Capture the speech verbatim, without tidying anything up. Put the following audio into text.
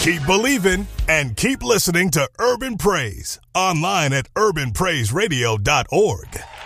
Keep believing and keep listening to Urban Praise online at urban praise radio dot org.